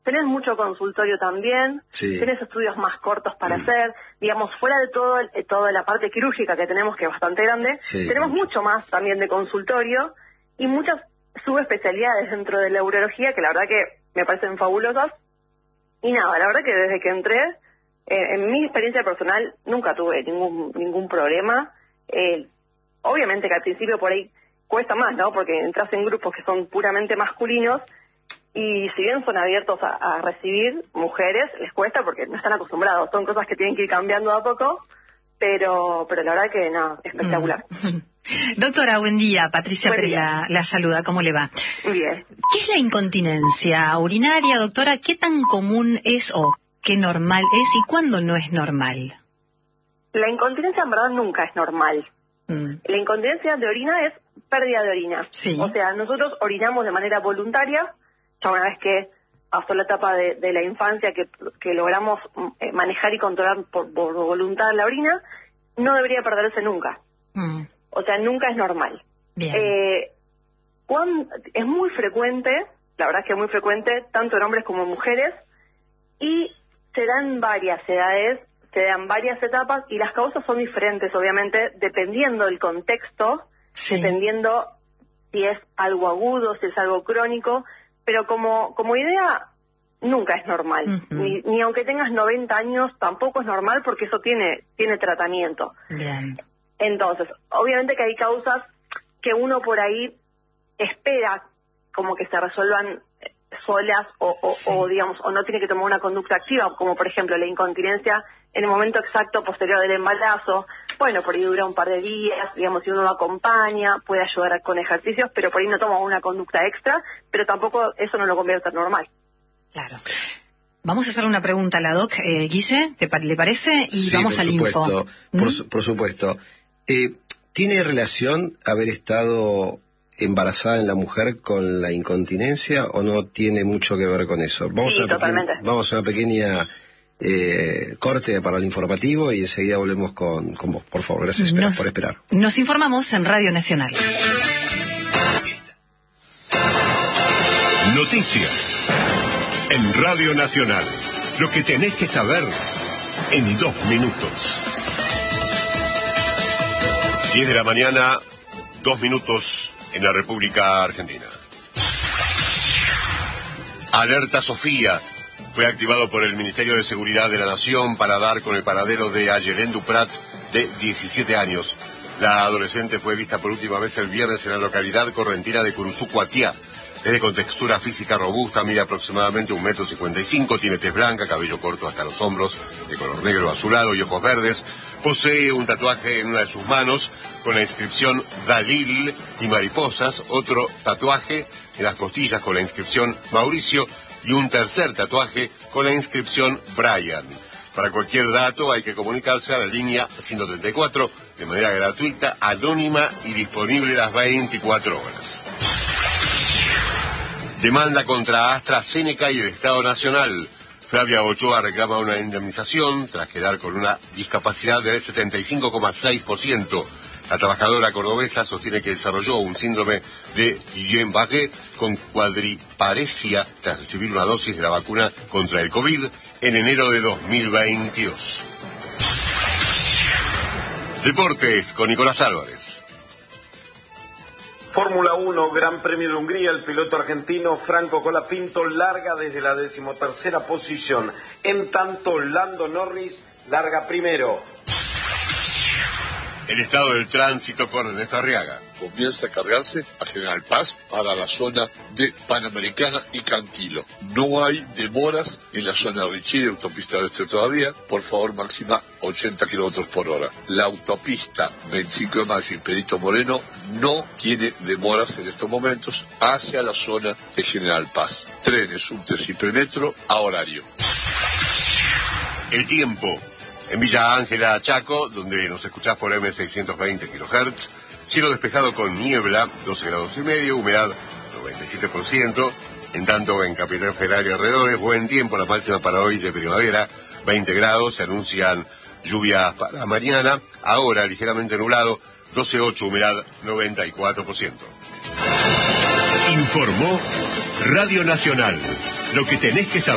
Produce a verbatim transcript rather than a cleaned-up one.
tenés mucho consultorio también, sí. tenés estudios más cortos para mm. hacer, digamos, fuera de todo de toda la parte quirúrgica que tenemos, que es bastante grande, sí, tenemos mucho. mucho más también de consultorio y muchas subespecialidades dentro de la urología que la verdad que me parecen fabulosas. Y nada, la verdad que desde que entré, eh, en mi experiencia personal, nunca tuve ningún ningún problema. Eh, obviamente que al principio por ahí cuesta más, ¿no? Porque entras en grupos que son puramente masculinos y si bien son abiertos a, a recibir mujeres, les cuesta porque no están acostumbrados. Son cosas que tienen que ir cambiando a poco, pero pero la verdad que no, espectacular. Mm. Doctora, buen día. Patricia Buen Pérez día. La, la saluda. ¿Cómo le va? Bien. ¿Qué es la incontinencia urinaria, doctora? ¿Qué tan común es o qué normal es y cuándo no es normal? La incontinencia en verdad nunca es normal. Mm. La incontinencia de orina es pérdida de orina. Sí. O sea, nosotros orinamos de manera voluntaria, ya una vez que pasó la etapa de, de la infancia que, que logramos eh, manejar y controlar por, por voluntad la orina, no debería perderse nunca. Mm. O sea, nunca es normal. Bien. Eh, cuando, es muy frecuente, la verdad es que es muy frecuente, tanto en hombres como en mujeres, y se dan varias edades, se dan varias etapas, y las causas son diferentes, obviamente, dependiendo del contexto, sí. dependiendo si es algo agudo, si es algo crónico, pero como, como idea, nunca es normal. Uh-huh. Ni, ni aunque tengas noventa años, tampoco es normal porque eso tiene, tiene tratamiento. Bien. Entonces, obviamente que hay causas que uno por ahí espera como que se resuelvan solas o, o, sí. o digamos, o no tiene que tomar una conducta activa, como por ejemplo la incontinencia en el momento exacto posterior del embarazo. Bueno, por ahí dura un par de días, digamos, si uno lo acompaña, puede ayudar con ejercicios, pero por ahí no toma una conducta extra, pero tampoco eso no lo convierte en normal. Claro. Vamos a hacer una pregunta a la doc, eh, Guille, ¿te, ¿le parece? Y sí, vamos por al supuesto, info. Por, ¿Mm? su, por supuesto. Eh, ¿Tiene relación haber estado embarazada en la mujer con la incontinencia o no tiene mucho que ver con eso? Vamos Sí, a una totalmente. Pequeña, vamos a una pequeña eh, corte para el informativo y enseguida volvemos con, con vos. Por favor, gracias nos, por esperar. Nos informamos en Radio Nacional. Noticias en Radio Nacional. Lo que tenés que saber en dos minutos. diez de la mañana, dos minutos en la República Argentina. Alerta Sofía fue activado por el Ministerio de Seguridad de la Nación para dar con el paradero de Ayelén Duprat, de diecisiete años. La adolescente fue vista por última vez el viernes en la localidad correntina de Curuzú, Cuatiá. Es de contextura física robusta, mide aproximadamente un metro cincuenta y cinco, tiene tez blanca, cabello corto hasta los hombros, de color negro azulado y ojos verdes. Posee un tatuaje en una de sus manos con la inscripción Dalil y mariposas, otro tatuaje en las costillas con la inscripción Mauricio y un tercer tatuaje con la inscripción Brian. Para cualquier dato hay que comunicarse a la línea ciento treinta y cuatro de manera gratuita, anónima y disponible las veinticuatro horas. Demanda contra AstraZeneca y el Estado Nacional. Flavia Ochoa reclama una indemnización tras quedar con una discapacidad del setenta y cinco coma seis por ciento. La trabajadora cordobesa sostiene que desarrolló un síndrome de Guillain-Barré con cuadriparesia tras recibir una dosis de la vacuna contra el COVID en enero de dos mil veintidós. Deportes con Nicolás Álvarez. Fórmula uno, Gran Premio de Hungría, el piloto argentino Franco Colapinto larga desde la decimotercera posición. En tanto, Lando Norris larga primero. El estado del tránsito con Ernesto Arriaga. Comienza a cargarse a General Paz para la zona de Panamericana y Cantilo. No hay demoras en la zona de Chile, autopista del este todavía. Por favor, máxima ochenta kilómetros por hora. La autopista veinticinco de mayo y Perito Moreno no tiene demoras en estos momentos hacia la zona de General Paz. Trenes, subtes y premetro a horario. El tiempo. En Villa Ángela, Chaco, donde nos escuchás por eme seiscientos veinte kilohertz, cielo despejado con niebla, doce grados y medio, humedad noventa y siete por ciento. En tanto, en Capital Federal y alrededores, buen tiempo, la máxima para hoy de primavera, veinte grados, se anuncian lluvias para mañana, ahora ligeramente nublado, doce coma ocho, humedad noventa y cuatro por ciento. Informó Radio Nacional, lo que tenés que saber.